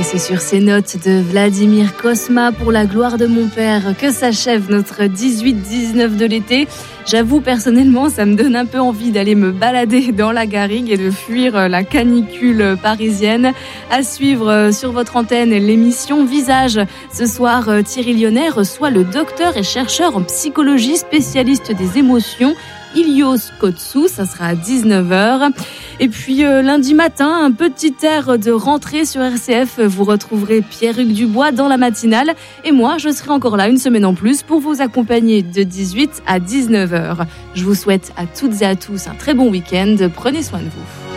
c'est sur ces notes de Vladimir Cosma pour la gloire de mon père que s'achève notre 18-19 de l'été. J'avoue personnellement, ça me donne un peu envie d'aller me balader dans la garrigue et de fuir la canicule parisienne. À suivre sur votre antenne l'émission Visage. Ce soir, Thierry Lyonnais reçoit le docteur et chercheur en psychologie spécialiste des émotions, Ilios Kotsou, ça sera à 19h. Et puis lundi matin, un petit air de rentrée sur RCF. Vous retrouverez Pierre-Hugues Dubois dans la matinale. Et moi, je serai encore là une semaine en plus pour vous accompagner de 18 à 19h. Je vous souhaite à toutes et à tous un très bon week-end. Prenez soin de vous.